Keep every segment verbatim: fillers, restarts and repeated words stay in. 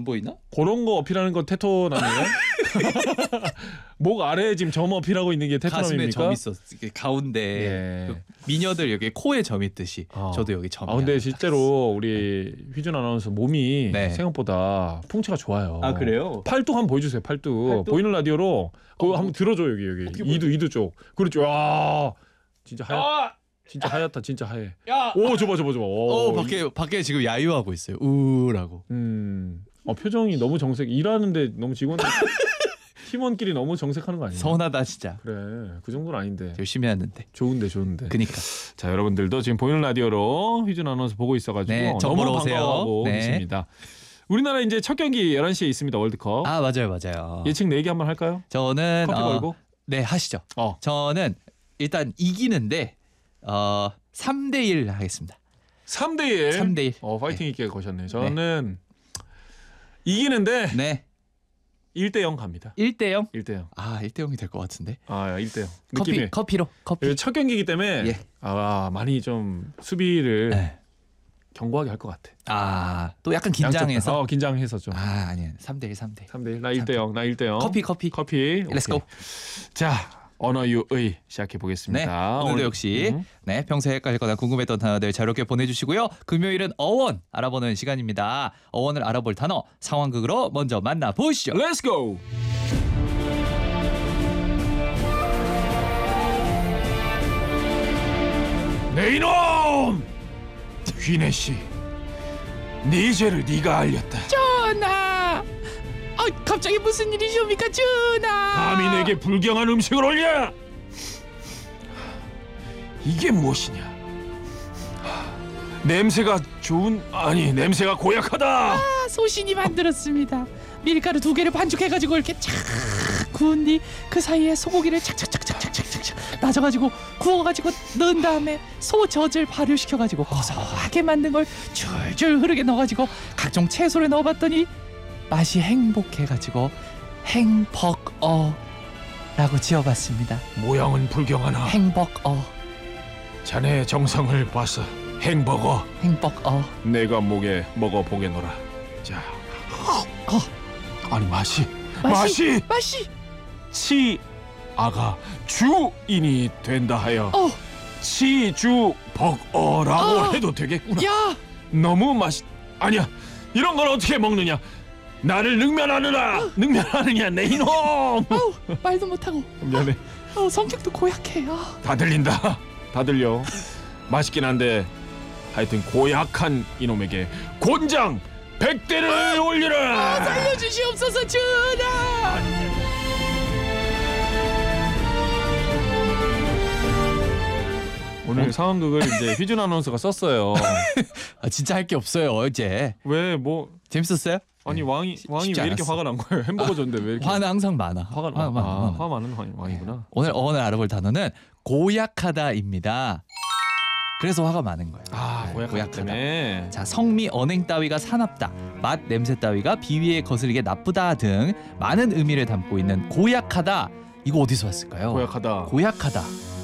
보이나? 그런 거 어필하는 건 테토남이에요? 목 아래에 지금 점 어필하고 있는 게 가슴에 테토남입니까? 점 있어. 이게 가운데 예. 그 미녀들 여기 코에 점 있듯이 어. 저도 여기 점이. 아 근데 실제로 우리 휘준 아나운서 몸이 네. 생각보다 풍채가 좋아요. 아 그래요? 팔뚝 한번 보여주세요. 팔뚝. 팔뚝? 보이는 라디오로 그거 어, 한번 들어줘 여기 여기. 어떻게 이두 이두 쪽. 그렇죠. 와 진짜 하얗. 아! 진짜 하얗다. 진짜 하얘. 야! 오 저봐 저봐 저봐. 오, 어 밖에 밖에 지금 야유하고 있어요. 우라고. 음. 어 표정이 너무 정색. 일하는데 너무 직원 팀원끼리 너무 정색하는 거 아니에요? 서운하다 진짜. 그래 그 정도는 아닌데. 열심히 하는데. 좋은데 좋은데. 그니까. 자 여러분들도 지금 보이는 라디오로 휘준 아나운서 보고 있어가지고 네, 저 너무 보러 오세요. 반가워하고 네. 있습니다. 우리나라 이제 첫 경기 열한 시에 있습니다. 월드컵. 아 맞아요 맞아요. 예측 내기 한번 할까요? 저는 커피 어, 걸고. 네 하시죠. 어. 저는 일단 이기는데 어 삼 대 일 하겠습니다. 삼 대 일. 삼 대 일. 어 파이팅 있게 거셨네요. 저는 이기는데 네. 일 대 영 갑니다. 일 대 영. 일 대 영. 아 일 대 영이 될 것 같은데. 아 일 대 영. 커피 느낌이. 커피로 커피. 첫 경기이기 때문에 예. 아 많이 좀 수비를 네. 견고하게 할 것 같아. 아또 약간 양쪽 다. 긴장해서. 어 긴장해서 좀. 아 아니야 삼 대 일 삼 대 일. 삼 대 일. 나 일 대 영. 나 일 대 영. 커피 커피. 커피. Let's go. 자 언어유의 시작해 보겠습니다. 네, 오늘도 오늘- 역시 음. 네 평소에 헷갈리거나 궁금했던 단어들 자유롭게 보내주시고요. 금요일은 어원 알아보는 시간입니다. 어원을 알아볼 단어 상황극으로 먼저 만나보시죠. Let's go. 네 이놈! 휘네 씨, 네 죄를 네가 알렸다. 전하, 아 갑자기 무슨 일이십니까 전하? 감히 내게 불경한 음식을 올려! 이게 무엇이냐? 냄새가 좋은 아니 냄새가 고약하다. 소신이 만들었습니다. 밀가루 두 개를 반죽해가지고 이렇게 착 구운 뒤 그 사이에 소고기를 착착착착착착착 나져가지고 구워가지고 넣은 다음에 소젖을 발효시켜가지고 고소하게 만든 걸 줄줄 흐르게 넣어가지고 각종 채소를 넣어봤더니 맛이 행복해가지고 행복어라고 지어봤습니다. 모양은 불경하나 행복어, 자네의 정성을 봐서 행복어. 행복어. 내가 목에 먹어 보게노라. 자, 아니 맛이 맛이 맛이 치 아가 주인이 된다 하여 어, 치주 벅어라고 어. 해도 되겠구나. 야, 너무 맛이 아니야. 이런 걸 어떻게 먹느냐? 나를 능멸하느라 능멸하느냐 내 이놈. 아우 말도 못하고, 미안해. 어, 성격도 고약해. 아. 다 들린다. 다 들려. 맛있긴 한데 하여튼 고약한 이놈에게 곤장 백 대를 올리라. 살려주시옵소서 전하. 오늘 상황극을 이제 휘준 아나운서가 썼어요. 아, 진짜 할 게 없어요 어제. 왜 뭐 재밌었어요? 아니 왕이 쉽- 왕이 쉽지 왜 이렇게 않았어. 화가 난 거예요? 햄버거 줬는데 왜 이렇게 화는 항상 많아. 화가 화, 나? 많아, 아, 많아. 화 많은 왕, 왕이구나. 오늘 어원을 알아볼 단어는 고약하다입니다. 그래서 화가 많은 거예요. 아 네, 고약하기 고약하다. 때문에. 자, 성미 언행 따위가 사납다, 맛 냄새 따위가 비위에 거슬리게 나쁘다 등 많은 의미를 담고 있는 고약하다. 이거 어디서 왔을까요? 고약하다. 고약하다.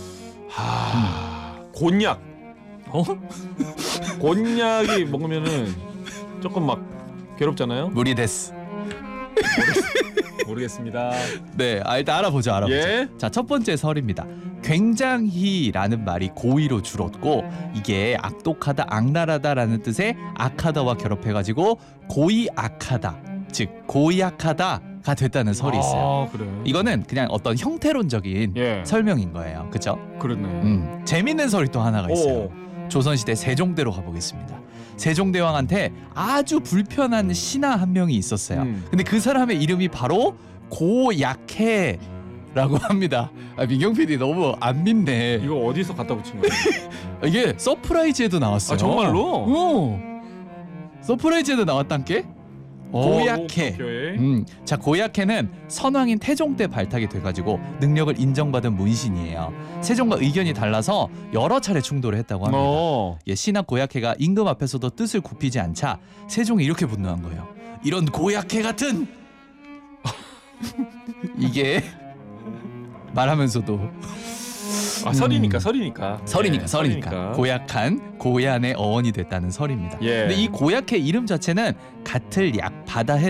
하 곤약. 어? 곤약이 먹으면은 조금 막 괴롭잖아요. 무리 데스. 모르겠습니다. 네, 아, 일단 알아보죠, 알아보죠. 예. 자, 첫 번째 설입니다. 굉장히라는 말이 고의로 줄었고 이게 악독하다, 악랄하다라는 뜻의 악하다와 결합해가지고 고의 악하다, 즉 고약하다가 됐다는 설이 있어요. 아 그래. 이거는 그냥 어떤 형태론적인 예. 설명인 거예요. 그렇죠? 그렇네. 음, 재밌는 설이 또 하나가 있어요. 오. 조선시대 세종대로 가보겠습니다. 세종대왕한테 아주 불편한 신하 한 명이 있었어요. 음. 근데 그 사람의 이름이 바로 고약해라고 합니다. 아, 민경 피디 너무 안 믿네. 이거 어디서 갖다 붙인 거예요? 이게 서프라이즈에도 나왔어요. 아, 정말로? 어. 서프라이즈에도 나왔단 게? 고약해. 오, 오케이. 음, 자 고약해는 선왕인 태종 때 발탁이 돼가지고 능력을 인정받은 문신이에요. 세종과 의견이 달라서 여러 차례 충돌을 했다고 합니다. 어. 예, 신하 고약해가 임금 앞에서도 뜻을 굽히지 않자 세종이 이렇게 분노한 거예요. 이런 고약해 같은 이게 말하면서도 아 설이니까 음. 설이니까. 설이니까 네, 설이니까 고약한 고얀의 어원이 됐다는 설입니다. 예. 근데 이 고약해 이름 자체는 같을 약 바다 해